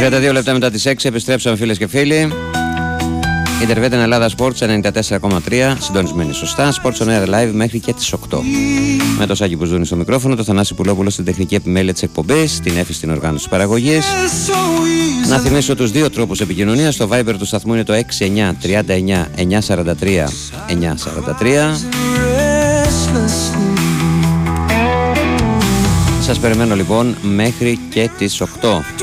32 λεπτά μετά τις 6 επιστρέψαμε φίλες και φίλοι. Ιντερβέτεν Ελλάδα Sports 94,3, συντονισμένη σωστά. Sports on Air Live μέχρι και τις 8. Με το Σάκη Μπουζούνη στο μικρόφωνο, το Θανάση Πουλόπουλο στην τεχνική επιμέλεια της εκπομπής, την Έφη στην οργάνωση της παραγωγής. Να θυμίσω τους δύο τρόπους επικοινωνίας. Το Viber του σταθμού είναι το 69 39 943 943. Σας περιμένω λοιπόν μέχρι και τις 8.